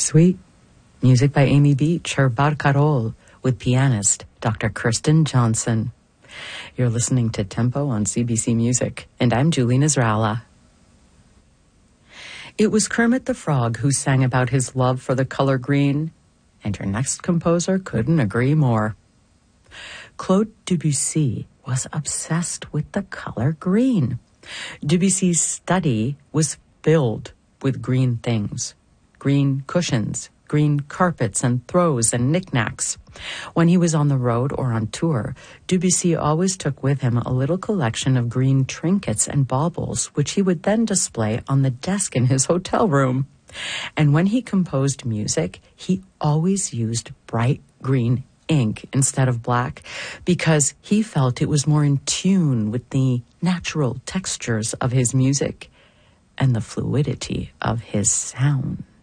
Sweet. Music by Amy Beach, her Barcarolle, with pianist Dr. Kirsten Johnson. You're listening to Tempo on CBC Music, and I'm Julie Nasrallah. It was Kermit the Frog who sang about his love for the color green, and your next composer couldn't agree more. Claude Debussy was obsessed with the color green. Debussy's study was filled with green things. Green cushions, green carpets and throws and knickknacks. When he was on the road or on tour, Debussy always took with him a little collection of green trinkets and baubles, which he would then display on the desk in his hotel room. And when he composed music, he always used bright green ink instead of black because he felt it was more in tune with the natural textures of his music and the fluidity of his sound.